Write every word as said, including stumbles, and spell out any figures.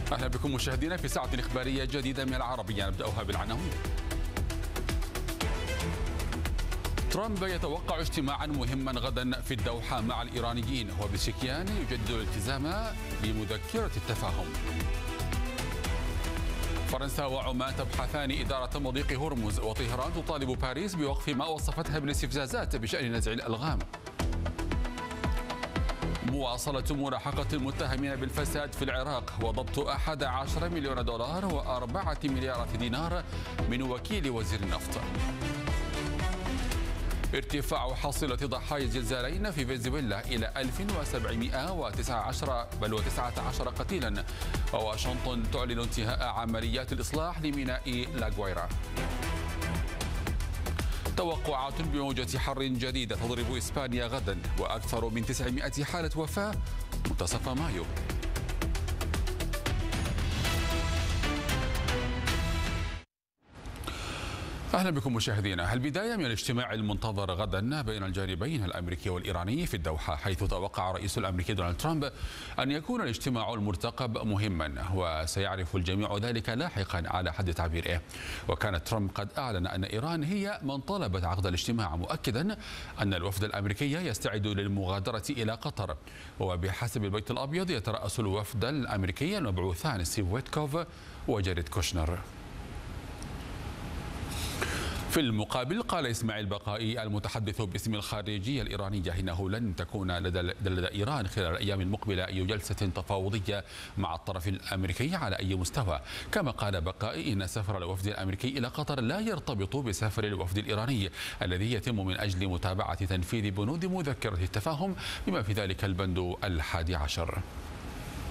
أهلا بكم مشاهدينا في ساعة إخبارية جديدة من العربية، نبدأها بالعناوين. ترامب يتوقع اجتماعا مهما غدا في الدوحة مع الإيرانيين، وبشكيان يجدد الالتزام بمذكرة التفاهم. فرنسا وعمان تبحثان إدارة مضيق هرمز، وطهران تطالب باريس بوقف ما وصفتها بالاستفزازات بشأن نزع الألغام. مواصلة ملاحقة المتهمين بالفساد في العراق، وضبط أحد عشر مليون دولار وأربعة مليارات دينار من وكيل وزير النفط. ارتفاع حصيلة ضحايا الزلزالين في فنزويلا إلى ألف وسبعمائة وتسعة عشر بل وتسعة عشر قتيلا. وواشنطن تعلن انتهاء عمليات الإصلاح لميناء لاغويرا. توقعات بموجة حر جديدة تضرب إسبانيا غدا، وأكثر من تسعمائة حالة وفاة منتصف مايو. أهلا بكم مشاهدينا. البداية من الاجتماع المنتظر غدا بين الجانبين الأمريكي والإيراني في الدوحة، حيث توقع الرئيس الأمريكي دونالد ترامب أن يكون الاجتماع المرتقب مهما، وسيعرف الجميع ذلك لاحقا على حد تعبيره. وكان ترامب قد أعلن أن إيران هي من طلبت عقد الاجتماع، مؤكدا أن الوفد الأمريكي يستعد للمغادرة إلى قطر. وبحسب البيت الأبيض يترأس الوفد الأمريكي المبعوثان ستيف ويتكوف وجاريد كوشنر. في المقابل قال إسماعيل بقائي المتحدث باسم الخارجية الإيرانية إنه لن تكون لدى, لدى إيران خلال الأيام المقبلة أي جلسة تفاوضية مع الطرف الأمريكي على أي مستوى. كما قال بقائي إن سفر الوفد الأمريكي إلى قطر لا يرتبط بسفر الوفد الإيراني الذي يتم من أجل متابعة تنفيذ بنود مذكرة التفاهم، بما في ذلك البند الحادي عشر.